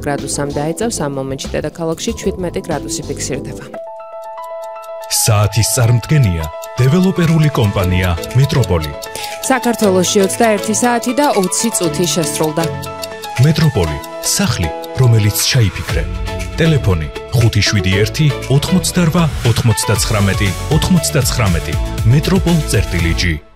გრადუსამდე აიწევს, ამ მომენტში დედაქალაქში 17 გრადუსი ფიქსირდება. საათის წარმდგენია დეველოპერული კომპანია მეტროპოლი. საქართველოში 21 საათი და 20 წუთი შესრულდა. მეტროპოლი, სახლი, რომელიც ჩაიფიქრე. ტელეფონი 571 88 99 99. მეტროპოლ.gi